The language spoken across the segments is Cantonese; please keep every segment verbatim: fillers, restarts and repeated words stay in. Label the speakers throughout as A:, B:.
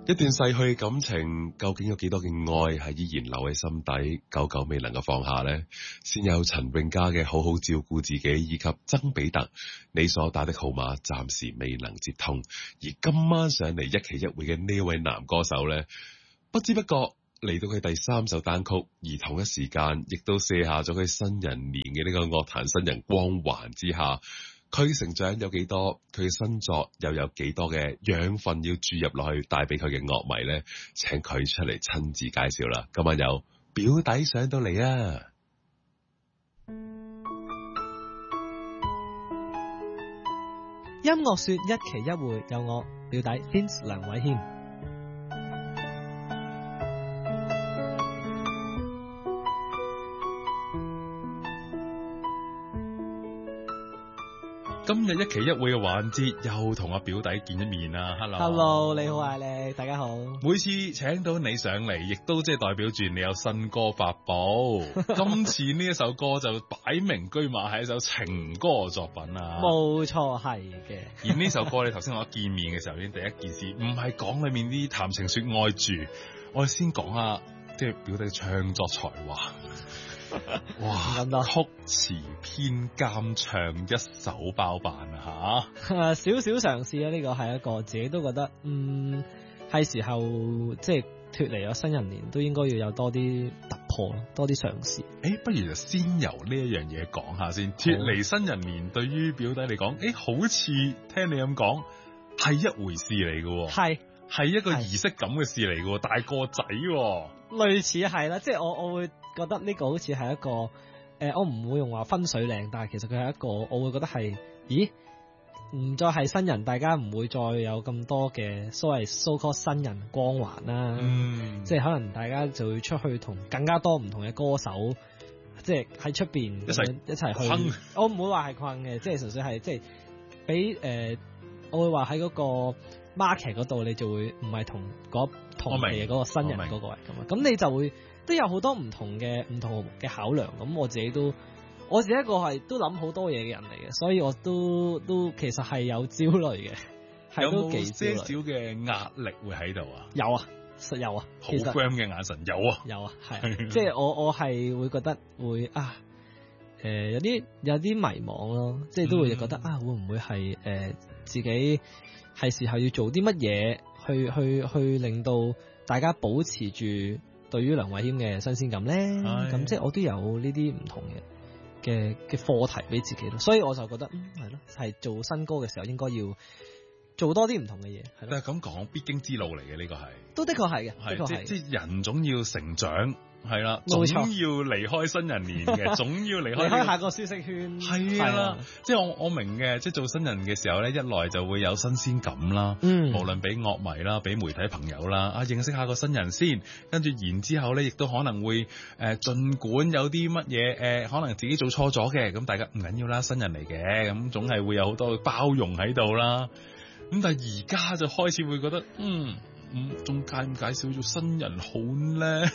A: 一段逝去嘅感情，究竟有幾多嘅愛係依然留喺心底，久久未能夠放下呢？先有陳詠嘉嘅好好照顧自己，以及曾比特你所打的號碼暫時未能接通。而今晚上嚟一期一會嘅呢位男歌手呢，不知不覺嚟到佢第三首單曲，而同一時間亦都卸下咗佢新人年嘅呢個樂壇新人光環之下。佢成長有幾多，佢嘅新作又有幾多嘅養分要注入落去，帶俾佢嘅樂迷呢？請佢出嚟親自介紹啦！今晚有表弟上到嚟啊！
B: 音樂說一期一會，有我表弟 Vince 梁偉謙。
C: 今日一期一會嘅環節又同阿表弟見一面啦 ，Hello，
B: Hello， 你好啊，你大家好。
C: 每次請到你上嚟，亦都即係代表住你有新歌發布。今次呢一首歌就擺明居馬係一首情歌作品啊，
B: 冇錯係嘅。
C: 而呢首歌你頭先我見面嘅時候，已經第一件事唔係講裏面啲談情說愛住，我哋先講下即係表弟唱作才華。哇！曲詞編監唱一手包辦啊吓，
B: 少少嘗試啊，呢個係一個自己都覺得，嗯，係時候即係脫離咗新人年，都應該要有多啲突破，多啲嘗試。
C: 誒，不如就先由呢一樣嘢講下先。脫離新人年對於表弟嚟講，誒，好似聽你咁講係一回事嚟嘅，
B: 係
C: 係一個儀式感嘅事嚟嘅，大個仔，
B: 類似係啦，即係我我會覺得呢個好似係一個，誒、呃，我唔會用話分水嶺，但係其實佢係一個，我會覺得係，咦，唔再係新人，大家唔會再有咁多嘅所謂 so called 新人光環啦，
C: 嗯，
B: 即係可能大家就會出去同更加多唔同嘅歌手，即係喺出邊
C: 一齊
B: 一齊去，我唔會話係困嘅，即係純粹係即係俾誒，我會話喺嗰個 market 嗰度，你就會唔係同嗰同期嘅嗰個新人嗰個嚟噶嘛，咁你就會。都有好多唔同嘅唔同嘅考量，咁我自己都我自己一個係都諗好多嘢嘅人嚟嘅，所以我都都其實係有焦慮嘅，係都幾焦慮。有冇些少嘅壓力會喺度啊？有啊，實有啊。
C: 好 friend 嘅眼神有啊，
B: 有啊，係，即係我我係會覺得會啊，誒、呃、有啲有啲迷茫咯，即係都會覺得、嗯、啊會唔會係誒、呃、自己係時候要做啲乜嘢去去去令到大家保持住。對於梁偉謙嘅新鮮感咧，咁即係我都有呢啲唔同嘅嘅嘅課題俾自己咯，所以我就覺得嗯係咯，係做新歌嘅時候應該要做多啲唔同嘅嘢。
C: 但係咁講，必經之路嚟嘅呢個係，
B: 都的確係嘅，的確係。
C: 即即人總要成長，係啦，總要離開新人年嘅，總要離開、這個、
B: 離開下個舒適圈。
C: 係啦，即係我我明嘅，即係做新人嘅時候咧，一來就會有新鮮感啦，
B: 嗯，
C: 無論俾樂迷啦，俾媒體朋友啦，啊認識下個新人先，跟住然之後咧，亦都可能會誒，儘、呃、管有啲乜嘢誒，可能自己做錯咗嘅，咁大家唔緊要啦，新人嚟嘅，咁總係會有好多包容喺度啦。咁但係而家就開始會覺得，嗯，咁仲介唔介紹做新人好咧？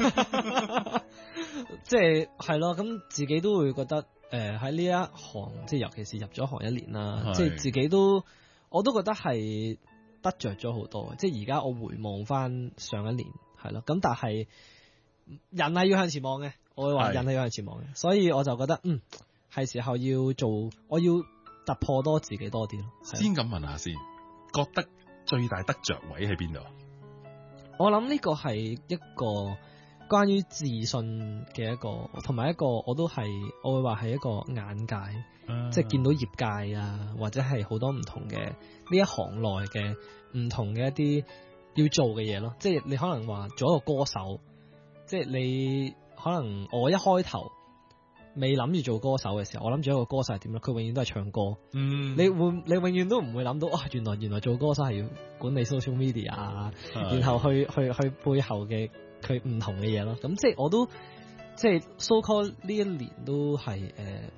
B: 即係係咯，咁自己都會覺得，誒喺呢一行，即係尤其是入咗行一年啦，即係自己都，我都覺得係得着咗好多。即係而家我回望翻上一年，係咯，咁但係人係要向前望嘅，我會話人係要向前望嘅，所以我就覺得，嗯，係時候要做，我要。突破多自己多啲咯。
C: 先咁問下先，覺得最大得着位喺邊度？
B: 我諗呢個係一個關於自信嘅一個，同埋一個我都係我會話係一個眼界，啊、即係見到業界啊，或者係好多唔同嘅呢一行內嘅唔同嘅一啲要做嘅嘢咯。即係你可能話做一個歌手，即係你可能我一開頭。未諗住做歌手嘅時候，我諗住一個歌手係點咧？佢永遠都係唱歌。嗯，你會你永遠都唔會諗到啊！原來原來做歌手係要管理 social media 啊，然後去去去背後嘅佢唔同嘅嘢咯。咁即係我都即係 so call 呢一年都係誒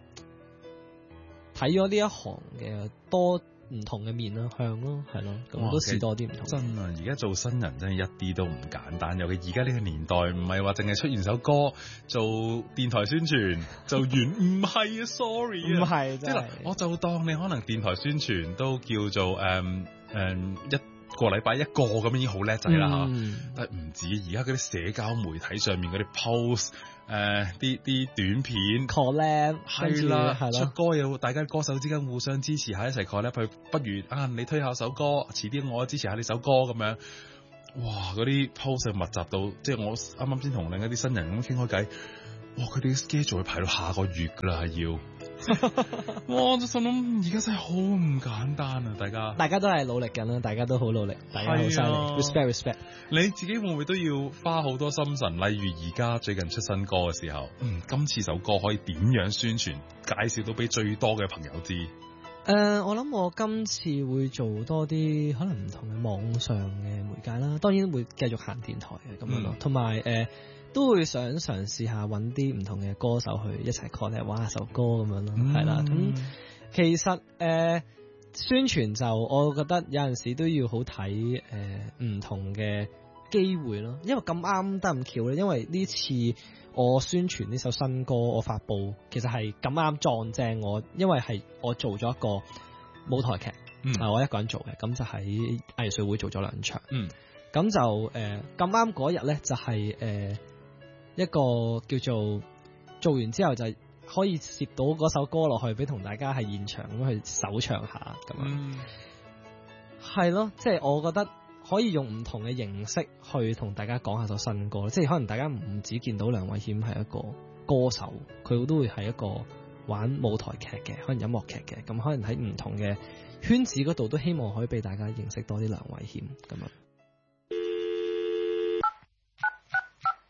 B: 睇咗呢一行嘅多唔同嘅面咯，向咯，係咯，咁都試多啲唔同。
C: 真啊！而家做新人真係一啲都唔簡單，尤其而家呢個年代，唔係話淨係出現首歌做電台宣傳就完，唔係啊 ，sorry 啊，
B: 唔係，
C: 即係嗱，我就當你可能電台宣傳都叫做誒誒、嗯嗯、一個禮拜一個咁已經好叻仔啦嚇。
B: 嗯、
C: 但係唔止，而家嗰啲社交媒體上面嗰啲 post，誒啲啲短片
B: collab
C: 係啦，
B: 係
C: 出歌又大家歌手之間互相支持下一齊 collab，佢不如啊你推下首歌，遲啲我支持下你首歌咁樣。哇！嗰啲 post 密集到，即係我啱啱先同另一啲新人咁傾開偈。哇！佢哋嘅 schedule 會排到下個月㗎啦，係要。哇！我心諗而家真係好唔簡單啊！大家
B: 大家都係努力緊啦，大家都好努力，大家好犀利，respect respect。
C: 你自己會唔會都要花好多心神？例如而家最近出新歌嘅時候，嗯，今次首歌可以點樣宣傳，介紹到俾最多嘅朋友知？誒、
B: 呃，我諗我今次會做多啲可能唔同嘅網上嘅媒介啦，當然會繼續行電台嘅咁樣咯，同埋誒都會想嘗試下揾啲唔同嘅歌手去一齊 collab 玩下首歌咁樣咯，係啦、嗯。咁其實誒、呃、宣傳就我覺得有陣時都要好睇誒唔同嘅機會咯，因為咁啱得咁巧咧，因為呢次我宣傳呢首新歌我發佈其實係咁啱撞正我，因為係我做咗一個舞台劇，嗯、我一個人做嘅，咁就喺藝術會做咗兩場，咁、嗯、就誒咁啱嗰日咧就係、是、誒、呃、一個叫做做完之後就可以攝到嗰首歌落去俾同大家喺現場咁去首唱下咁樣，係咯、嗯，即係、就是、我覺得。可以用唔同嘅形式去同大家講下首新歌，即係可能大家唔止見到梁偉謙係一個歌手，佢都會係一個玩舞台劇嘅，可能音樂劇嘅，咁可能喺唔同嘅圈子嗰度都希望可以俾大家認識多啲梁偉謙咁樣。